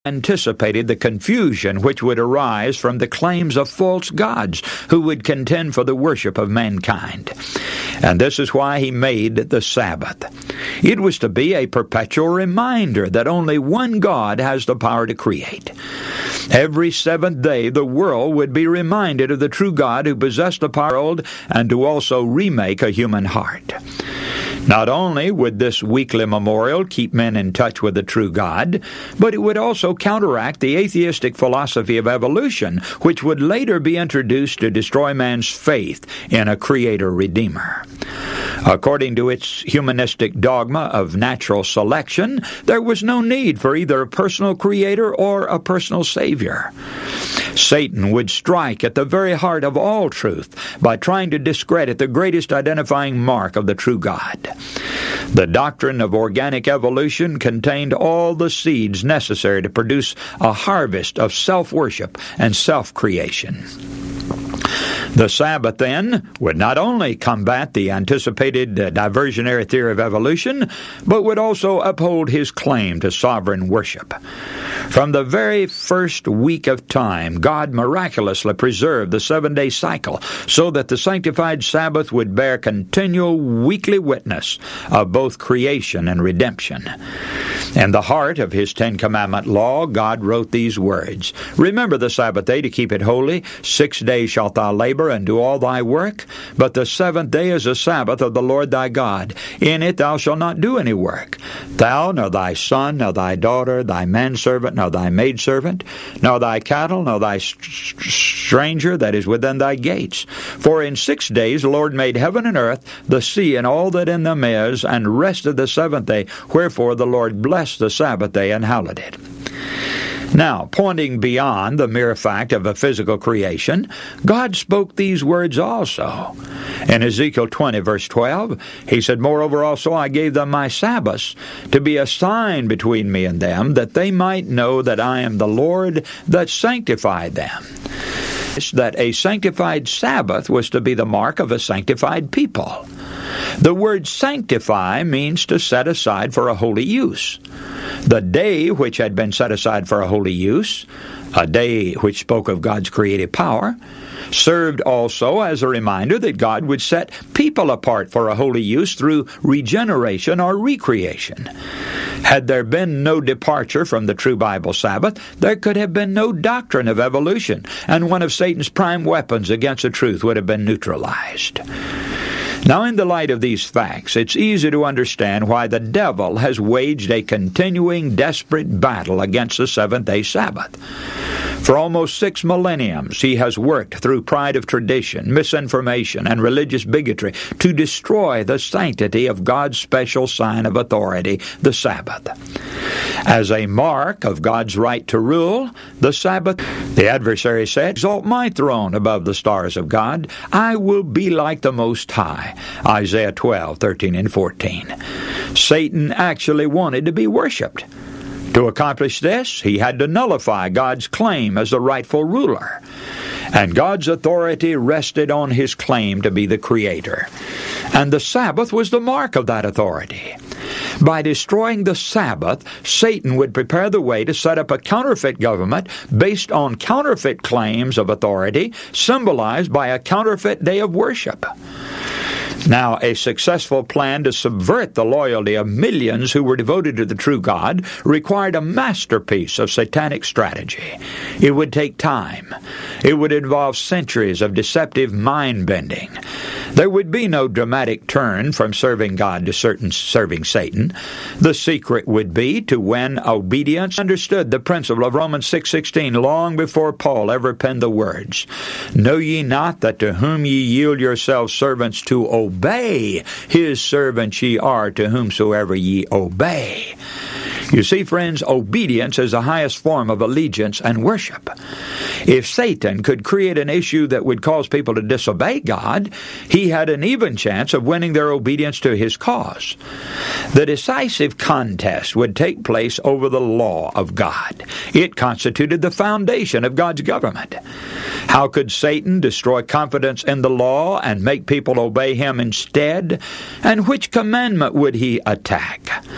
anticipated the confusion which would arise from the claims of false gods who would contend for the worship of mankind. And this is why he made the Sabbath. It was to be a perpetual reminder that only one God has the power to create. Every seventh day the world would be reminded of the true God who possessed the power and to also remake a human heart. Not only would this weekly memorial keep men in touch with the true God, but it would also counteract the atheistic philosophy of evolution, which would later be introduced to destroy man's faith in a Creator-Redeemer. According to its humanistic dogma of natural selection, there was no need for either a personal Creator or a personal Savior. Satan would strike at the very heart of all truth by trying to discredit the greatest identifying mark of the true God. The doctrine of organic evolution contained all the seeds necessary to produce a harvest of self-worship and self-creation. The Sabbath, then, would not only combat the anticipated diversionary theory of evolution, but would also uphold his claim to sovereign worship. From the very first week of time, God miraculously preserved the seven-day cycle so that the sanctified Sabbath would bear continual weekly witness of both creation and redemption. In the heart of his Ten Commandment law, God wrote these words, "Remember the Sabbath day to keep it holy. 6 days shalt thou labor and do all thy work, but the seventh day is a Sabbath of the Lord thy God. In it thou shalt not do any work. Thou, nor thy son, nor thy daughter, thy manservant, nor thy maidservant, nor thy cattle, nor thy stranger that is within thy gates. For in 6 days the Lord made heaven and earth, the sea, and all that in them is, and rested the seventh day. Wherefore the Lord blessed the Sabbath day and hallowed it." Now, pointing beyond the mere fact of a physical creation, God spoke these words also. In Ezekiel 20, verse 12, he said, "Moreover also I gave them my Sabbaths to be a sign between me and them, that they might know that I am the Lord that sanctified them." That a sanctified Sabbath was to be the mark of a sanctified people. The word sanctify means to set aside for a holy use. The day which had been set aside for a holy use, a day which spoke of God's creative power, served also as a reminder that God would set people apart for a holy use through regeneration or recreation. Had there been no departure from the true Bible Sabbath, there could have been no doctrine of evolution, and one of Satan's prime weapons against the truth would have been neutralized. Now, in the light of these facts, it's easy to understand why the devil has waged a continuing, desperate battle against the seventh-day Sabbath. For almost 6 millenniums, he has worked through pride of tradition, misinformation, and religious bigotry to destroy the sanctity of God's special sign of authority, the Sabbath. As a mark of God's right to rule, the Sabbath, the adversary said, "Exalt my throne above the stars of God. I will be like the Most High." Isaiah 12, 13 and 14. Satan actually wanted to be worshipped. To accomplish this, he had to nullify God's claim as the rightful ruler. And God's authority rested on his claim to be the Creator. And the Sabbath was the mark of that authority. By destroying the Sabbath, Satan would prepare the way to set up a counterfeit government based on counterfeit claims of authority, symbolized by a counterfeit day of worship. Now, a successful plan to subvert the loyalty of millions who were devoted to the true God required a masterpiece of satanic strategy. It would take time. It would involve centuries of deceptive mind-bending. There would be no dramatic turn from serving God to serving Satan. The secret would be to win obedience. Understood the principle of Romans 6:16 long before Paul ever penned the words, "Know ye not that to whom ye yield yourselves servants to obey, his servants ye are to whomsoever ye obey." You see, friends, obedience is the highest form of allegiance and worship. If Satan could create an issue that would cause people to disobey God, he had an even chance of winning their obedience to his cause. The decisive contest would take place over the law of God. It constituted the foundation of God's government. How could Satan destroy confidence in the law and make people obey him instead? And which commandment would he attack?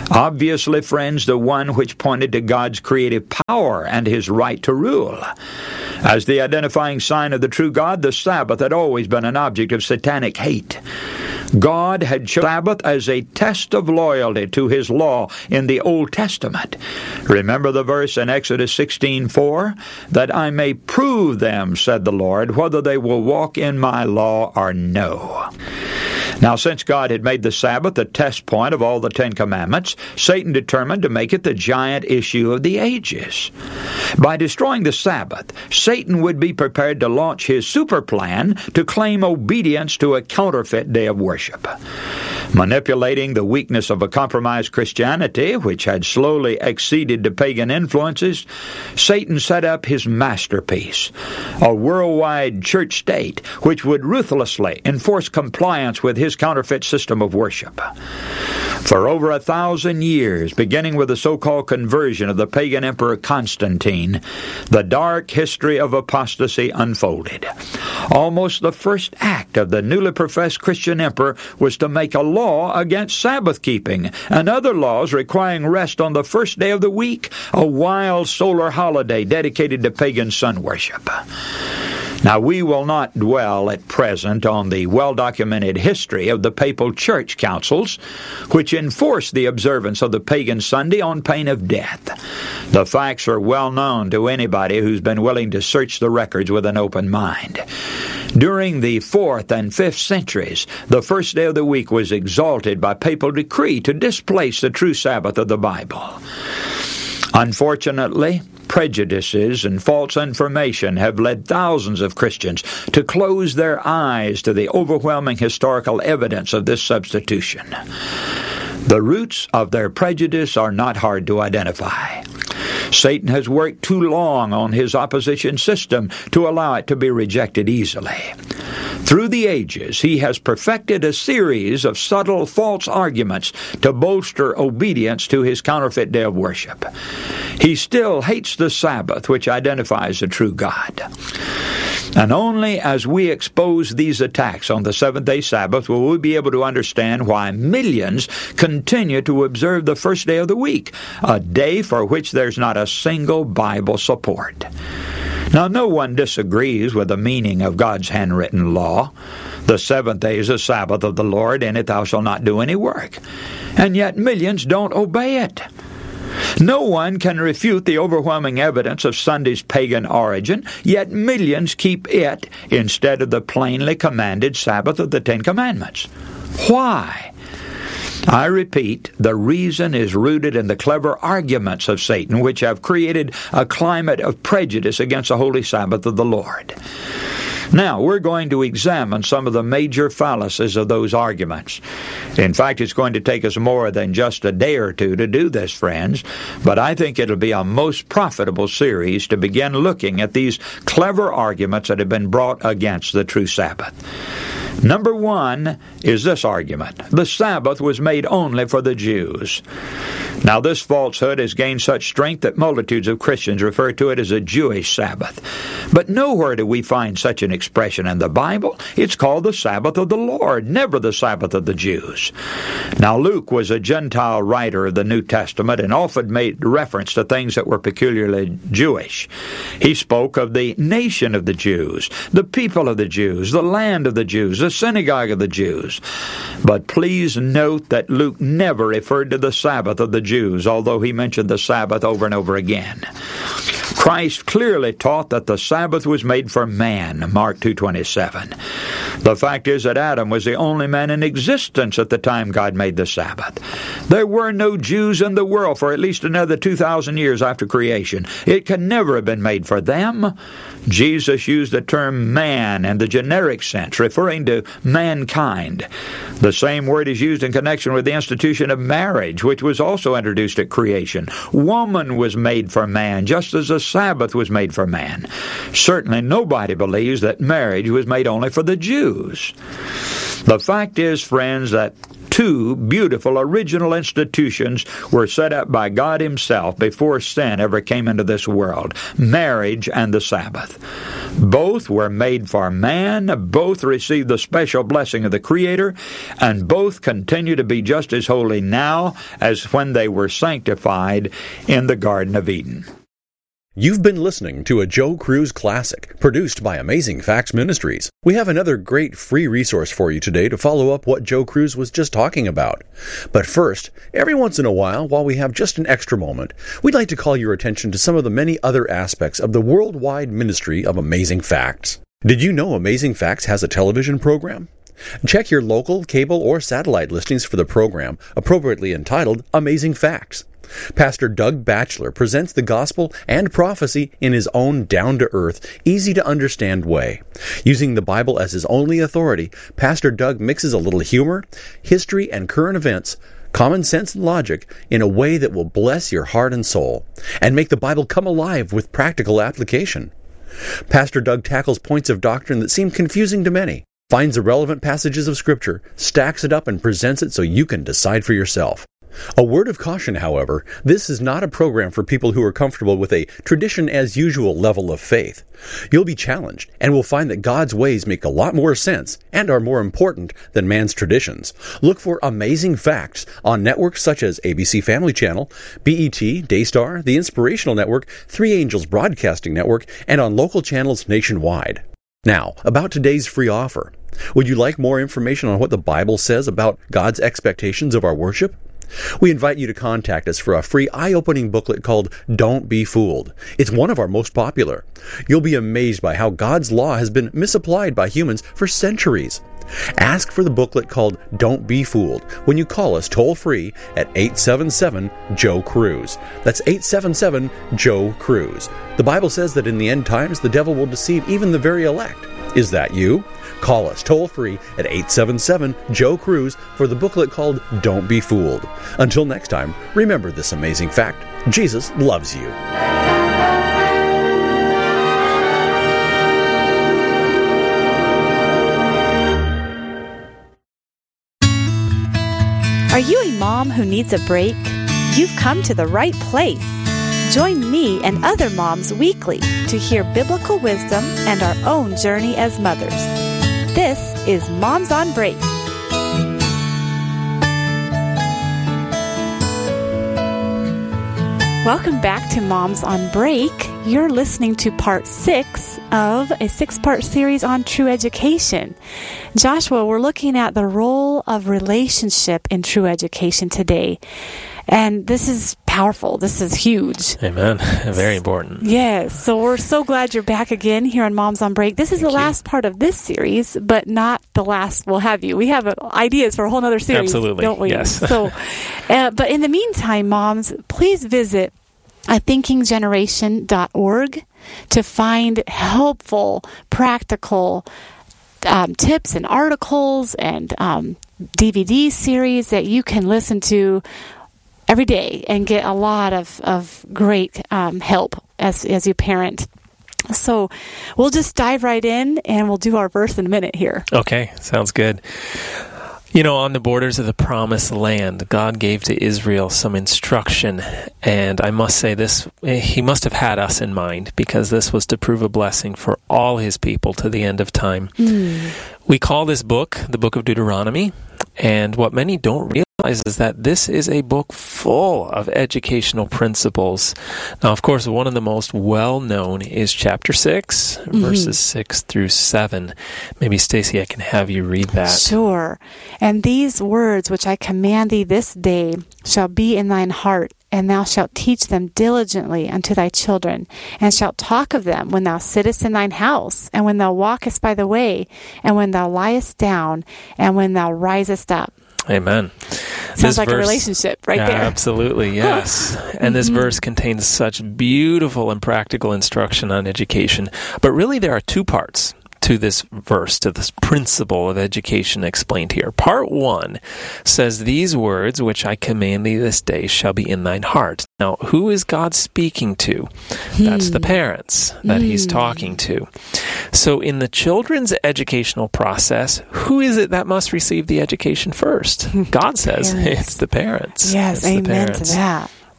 Obviously, friends, the one which pointed to God's creative power and His right to rule. As the identifying sign of the true God, the Sabbath had always been an object of satanic hate. God had chosen Sabbath as a test of loyalty to His law in the Old Testament. Remember the verse in Exodus 16:4? That I may prove them, said the Lord, whether they will walk in my law or no. Now, since God had made the Sabbath the test point of all the Ten Commandments, Satan determined to make it the giant issue of the ages. By destroying the Sabbath, Satan would be prepared to launch his super plan to claim obedience to a counterfeit day of worship. Manipulating the weakness of a compromised Christianity, which had slowly acceded to pagan influences, Satan set up his masterpiece, a worldwide church state which would ruthlessly enforce compliance with his counterfeit system of worship. For over 1,000 years, beginning with the so-called conversion of the pagan emperor Constantine, the dark history of apostasy unfolded. Almost the first act of the newly professed Christian emperor was to make a law against Sabbath keeping and other laws requiring rest on the first day of the week, a wild solar holiday dedicated to pagan sun worship. Now, we will not dwell at present on the well-documented history of the papal church councils, which enforced the observance of the pagan Sunday on pain of death. The facts are well known to anybody who's been willing to search the records with an open mind. During the 4th and 5th centuries, the first day of the week was exalted by papal decree to displace the true Sabbath of the Bible. Unfortunately, prejudices and false information have led thousands of Christians to close their eyes to the overwhelming historical evidence of this substitution. The roots of their prejudice are not hard to identify. Satan has worked too long on his opposition system to allow it to be rejected easily. Through the ages, he has perfected a series of subtle false arguments to bolster obedience to his counterfeit day of worship. He still hates the Sabbath, which identifies the true God. And only as we expose these attacks on the seventh-day Sabbath will we be able to understand why millions continue to observe the first day of the week, a day for which there's not a single Bible support. Now, no one disagrees with the meaning of God's handwritten law. The seventh day is the Sabbath of the Lord, in it thou shalt not do any work. And yet millions don't obey it. No one can refute the overwhelming evidence of Sunday's pagan origin, yet millions keep it instead of the plainly commanded Sabbath of the Ten Commandments. Why? I repeat, the reason is rooted in the clever arguments of Satan, which have created a climate of prejudice against the holy Sabbath of the Lord. Now, we're going to examine some of the major fallacies of those arguments. In fact, it's going to take us more than just a day or two to do this, friends, but I think it'll be a most profitable series to begin looking at these clever arguments that have been brought against the true Sabbath. Number one is this argument: the Sabbath was made only for the Jews. Now, this falsehood has gained such strength that multitudes of Christians refer to it as a Jewish Sabbath. But nowhere do we find such an expression in the Bible. It's called the Sabbath of the Lord, never the Sabbath of the Jews. Now, Luke was a Gentile writer of the New Testament and often made reference to things that were peculiarly Jewish. He spoke of the nation of the Jews, the people of the Jews, the land of the Jews, the synagogue of the Jews. But please note that Luke never referred to the Sabbath of the Jews, although he mentioned the Sabbath over and over again. Christ clearly taught that the Sabbath was made for man, Mark 2:27. The fact is that Adam was the only man in existence at the time God made the Sabbath. There were no Jews in the world for at least another 2,000 years after creation. It can never have been made for them. Jesus used the term man in the generic sense, referring to mankind. The same word is used in connection with the institution of marriage, which was also introduced at creation. Woman was made for man, just as the Sabbath was made for man. Certainly nobody believes that marriage was made only for the Jews. The fact is, friends, that two beautiful original institutions were set up by God Himself before sin ever came into this world: marriage and the Sabbath. Both were made for man, both received the special blessing of the Creator, and both continue to be just as holy now as when they were sanctified in the Garden of Eden. You've been listening to a Joe Crews Classic, produced by Amazing Facts Ministries. We have another great free resource for you today to follow up what Joe Crews was just talking about. But first, every once in a while we have just an extra moment, we'd like to call your attention to some of the many other aspects of the worldwide ministry of Amazing Facts. Did you know Amazing Facts has a television program? Check your local, cable, or satellite listings for the program, appropriately entitled Amazing Facts. Pastor Doug Batchelor presents the gospel and prophecy in his own down-to-earth, easy-to-understand way. Using the Bible as his only authority, Pastor Doug mixes a little humor, history, and current events, common sense and logic in a way that will bless your heart and soul, and make the Bible come alive with practical application. Pastor Doug tackles points of doctrine that seem confusing to many, finds the relevant passages of Scripture, stacks it up, and presents it so you can decide for yourself. A word of caution, however, this is not a program for people who are comfortable with a tradition-as-usual level of faith. You'll be challenged, and will find that God's ways make a lot more sense and are more important than man's traditions. Look for Amazing Facts on networks such as ABC Family Channel, BET, Daystar, The Inspirational Network, Three Angels Broadcasting Network, and on local channels nationwide. Now, about today's free offer. Would you like more information on what the Bible says about God's expectations of our worship? We invite you to contact us for a free eye-opening booklet called Don't Be Fooled. It's one of our most popular. You'll be amazed by how God's law has been misapplied by humans for centuries. Ask for the booklet called Don't Be Fooled when you call us toll-free at 877-JOE-CRUISE. That's 877-JOE-CRUISE. The Bible says that in the end times, the devil will deceive even the very elect. Is that you? Call us toll-free at 877-JOE-CRUISE for the booklet called Don't Be Fooled. Until next time, remember this amazing fact: Jesus loves you. Are you a mom who needs a break? You've come to the right place. Join me and other moms weekly to hear biblical wisdom and our own journey as mothers. This is Moms on Break. Welcome back to Moms on Break. You're listening to part 6 of a 6-part series on true education. Joshua, we're looking at the role of relationship in true education today. And this is powerful. This is huge. Amen. Very important. Yes. So we're so glad you're back again here on Moms on Break. This is the last part of this series, but not the last we'll have you. We have ideas for a whole other series, absolutely, don't we? Yes. So, but in the meantime, moms, please visit thinkinggeneration.org to find helpful, practical tips and articles and DVD series that you can listen to every day and get a lot of great help as you parent. So we'll just dive right in and we'll do our verse in a minute here. Okay, sounds good. You know, on the borders of the Promised Land, God gave to Israel some instruction, and I must say this, He must have had us in mind, because this was to prove a blessing for all His people to the end of time. We call this book the Book of Deuteronomy, and what many don't realize is that this is a book full of educational principles. Now, of course, one of the most well-known is chapter 6, verses 6 through 7. Maybe, Stacy, I can have you read that. Sure. And these words which I command thee this day shall be in thine heart, and thou shalt teach them diligently unto thy children, and shalt talk of them when thou sittest in thine house, and when thou walkest by the way, and when thou liest down, and when thou risest up. Amen. Sounds like a relationship right there. Absolutely, yes. And this verse contains such beautiful and practical instruction on education. But really there are two parts to this verse, to this principle of education explained here. Part 1 says, these words which I command thee this day shall be in thine heart. Now, who is God speaking to? That's the parents that He's talking to. So in the children's educational process, who is it that must receive the education first? God says it's the parents. Yes, it's amen to that.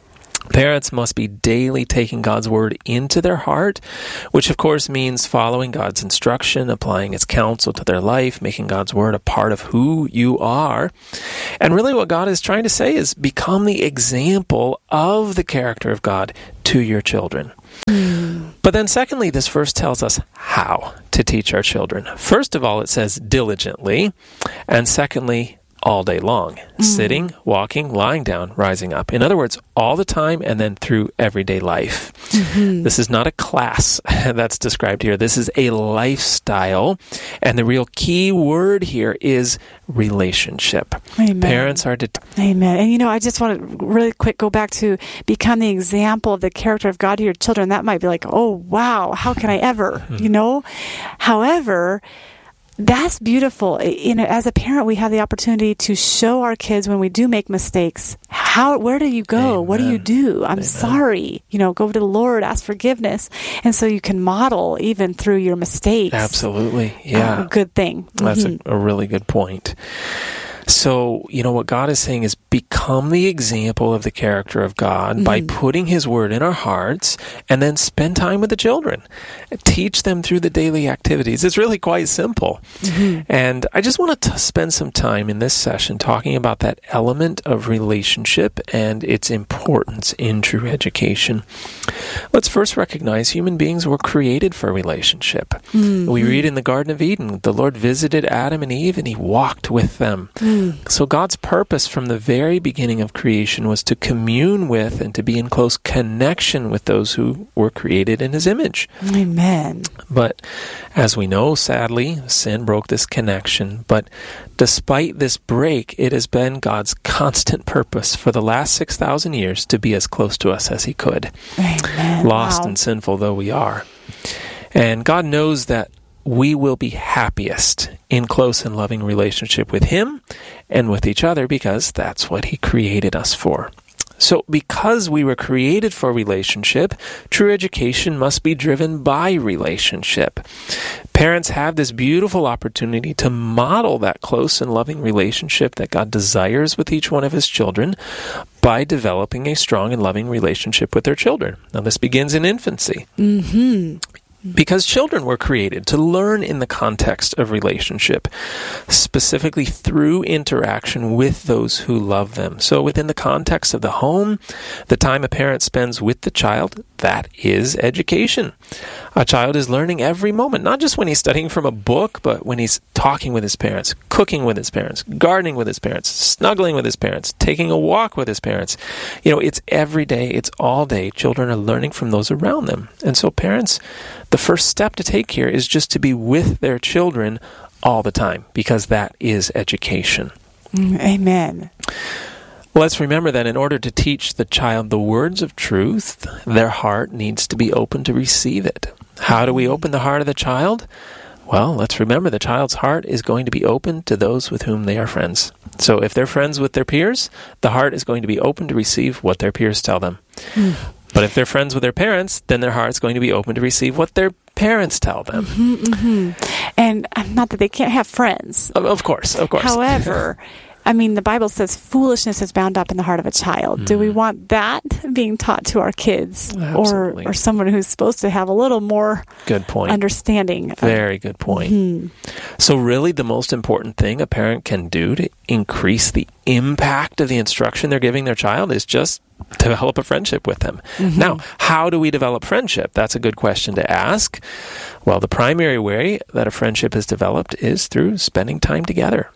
Parents must be daily taking God's Word into their heart, which of course means following God's instruction, applying its counsel to their life, making God's Word a part of who you are. And really what God is trying to say is become the example of the character of God to your children. But then secondly, this verse tells us how to teach our children. First of all, it says diligently, and secondly, all day long, sitting, walking, lying down, rising up. In other words, all the time and then through everyday life. This is not a class that's described here. This is a lifestyle. And the real key word here is relationship. Amen. Parents are to... Amen. And I just want to really quick go back to become the example of the character of God to your children. That might be like, oh, wow, how can I ever, However, that's beautiful. As a parent, we have the opportunity to show our kids when we do make mistakes. Where do you go? Amen. What do you do? I'm sorry. Go to the Lord, ask forgiveness. And so you can model even through your mistakes. Absolutely. Yeah. A good thing. That's a really good point. So, what God is saying is become the example of the character of God by putting His Word in our hearts and then spend time with the children. Teach them through the daily activities. It's really quite simple. And I just want to spend some time in this session talking about that element of relationship and its importance in true education. Let's first recognize human beings were created for relationship. We read in the Garden of Eden, the Lord visited Adam and Eve and He walked with them. So God's purpose from the very beginning of creation was to commune with and to be in close connection with those who were created in His image. Amen. But as we know, sadly, sin broke this connection. But despite this break, it has been God's constant purpose for the last 6,000 years to be as close to us as He could. Amen. Lost and sinful though we are. And God knows that we will be happiest in close and loving relationship with Him and with each other because that's what He created us for. So because we were created for relationship, true education must be driven by relationship. Parents have this beautiful opportunity to model that close and loving relationship that God desires with each one of His children by developing a strong and loving relationship with their children. Now this begins in infancy. Because children were created to learn in the context of relationship, specifically through interaction with those who love them. So within the context of the home, the time a parent spends with the child, that is education. A child is learning every moment, not just when he's studying from a book, but when he's talking with his parents, cooking with his parents, gardening with his parents, snuggling with his parents, taking a walk with his parents. It's every day, it's all day. Children are learning from those around them. And so parents, the first step to take here is just to be with their children all the time, because that is education. Amen. Let's remember that in order to teach the child the words of truth, their heart needs to be open to receive it. How do we open the heart of the child? Well, let's remember the child's heart is going to be open to those with whom they are friends. So if they're friends with their peers, the heart is going to be open to receive what their peers tell them. But if they're friends with their parents, then their heart's going to be open to receive what their parents tell them. And not that they can't have friends. Of course. However, the Bible says foolishness is bound up in the heart of a child. Do we want that being taught to our kids? Absolutely. Or someone who's supposed to have a little more good point. Understanding? Very good point. So really the most important thing a parent can do to increase the impact of the instruction they're giving their child is just develop a friendship with them. Now, how do we develop friendship? That's a good question to ask. Well, the primary way that a friendship is developed is through spending time together.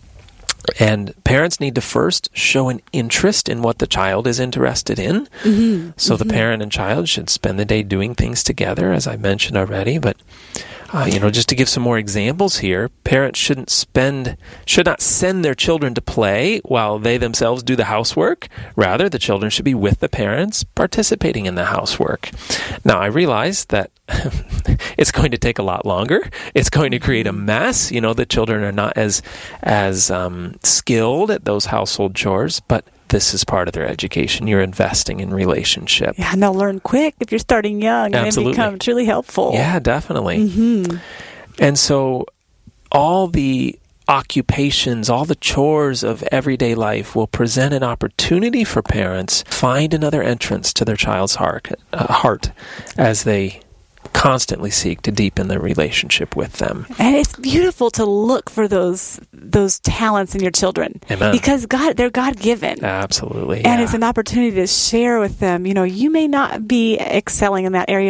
And parents need to first show an interest in what the child is interested in. So the parent and child should spend the day doing things together, as I mentioned already. But, just to give some more examples here, parents should not send their children to play while they themselves do the housework. Rather, the children should be with the parents, participating in the housework. Now, I realize that it's going to take a lot longer. It's going to create a mess. The children are not as skilled at those household chores, but this is part of their education. You're investing in relationship. Yeah, and they'll learn quick if you're starting young. Absolutely. And then become truly helpful. Yeah, definitely. And so all the occupations, all the chores of everyday life will present an opportunity for parents to find another entrance to their child's heart as they constantly seek to deepen their relationship with them. And it's beautiful to look for those talents in your children. Amen. Because they're God-given. Absolutely. And it's an opportunity to share with them, you may not be excelling in that area